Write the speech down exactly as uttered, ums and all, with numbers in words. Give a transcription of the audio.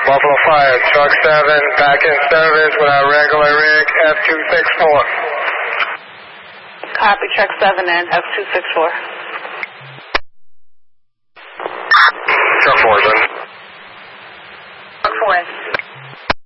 Buffalo five, truck seven, back in service with our regular rig F two six four. Copy, truck seven and F two six four.